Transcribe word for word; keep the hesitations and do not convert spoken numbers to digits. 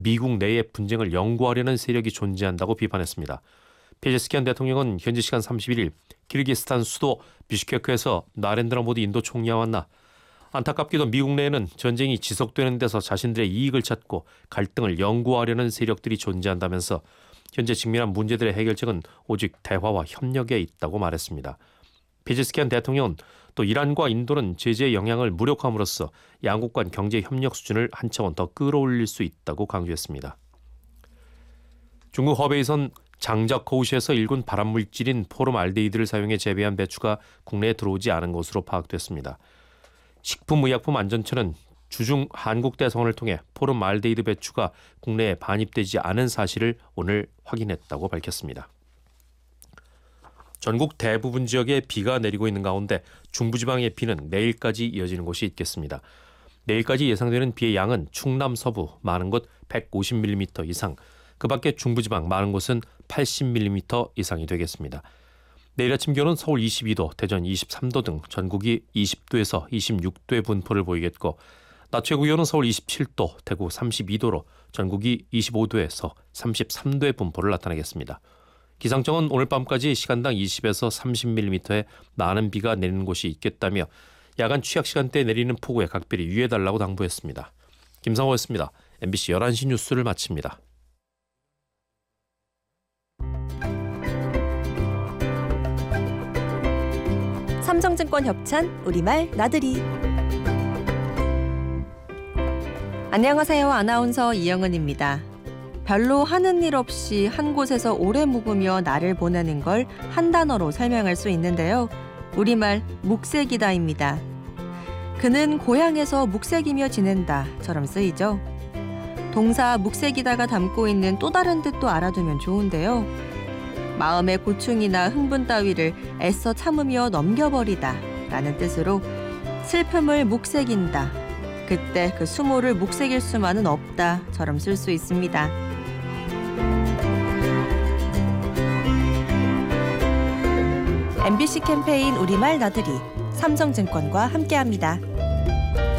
미국 내의 분쟁을 영구하려는 세력이 존재한다고 비판했습니다. 페제스키안 대통령은 현지 시간 삼십일 일 키르기스탄 수도 비슈케크에서 나렌드라 모디 인도 총리와 만나 안타깝게도 미국 내에는 전쟁이 지속되는 데서 자신들의 이익을 찾고 갈등을 영구하려는 세력들이 존재한다면서 현재 직면한 문제들의 해결책은 오직 대화와 협력에 있다고 말했습니다. 페제스키안 대통령은 또 이란과 인도는 제재의 영향을 무력함으로써 양국 간 경제 협력 수준을 한 차원 더 끌어올릴 수 있다고 강조했습니다. 중국 허베이선 장저커우시에서 일군 발암물질인 포름알데히드를 사용해 재배한 배추가 국내에 들어오지 않은 것으로 파악됐습니다. 식품의약품안전처는 주중 한국 대사관을 통해 포름알데히드 배추가 국내에 반입되지 않은 사실을 오늘 확인했다고 밝혔습니다. 전국 대부분 지역에 비가 내리고 있는 가운데 중부지방의 비는 내일까지 이어지는 곳이 있겠습니다. 내일까지 예상되는 비의 양은 충남 서부 많은 곳 백오십 밀리미터 이상, 그 밖에 중부지방 많은 곳은 팔십 밀리미터 이상이 되겠습니다. 내일 아침 기온은 서울 이십이 도, 대전 이십삼 도 등 전국이 이십 도에서 이십육 도의 분포를 보이겠고 낮 최고 기온은 서울 이십칠 도, 대구 삼십이 도로 전국이 이십오 도에서 삼십삼 도의 분포를 나타내겠습니다. 기상청은 오늘 밤까지 시간당 이십에서 삼십 밀리미터의 많은 비가 내리는 곳이 있겠다며 야간 취약 시간대에 내리는 폭우에 각별히 유의해달라고 당부했습니다. 김상호였습니다. 엠비씨 열한 시 뉴스를 마칩니다. 삼성증권 협찬 우리말 나들이. 안녕하세요. 아나운서 이영은입니다. 별로 하는 일 없이 한 곳에서 오래 묵으며 날을 보내는 걸 한 단어로 설명할 수 있는데요. 우리말 묵색이다입니다. 그는 고향에서 묵색이며 지낸다처럼 쓰이죠. 동사 묵색이다가 담고 있는 또 다른 뜻도 알아두면 좋은데요. 마음의 고충이나 흥분 따위를 애써 참으며 넘겨버리다 라는 뜻으로 슬픔을 묵색인다, 그때 그 수모를 묵색일 수만은 없다처럼 쓸 수 있습니다. 엠비씨 캠페인 우리말 나들이 삼성증권과 함께합니다.